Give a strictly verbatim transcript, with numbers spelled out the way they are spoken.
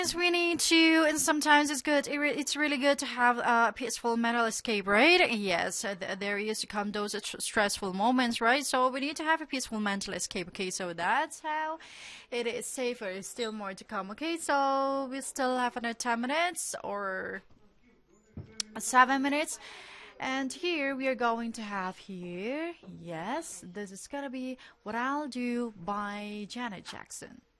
Yes, we need to, and sometimes it's good. It re- it's really good to have a peaceful mental escape, right? Yes, uh, th- there used to come those tr- stressful moments, right? So we need to have a peaceful mental escape. Okay, so that's how it is safer. There's still more to come. Okay, so we still have another ten minutes or seven minutes. And here we are going to have here, yes, this is gonna be What I'll Do by Janet Jackson.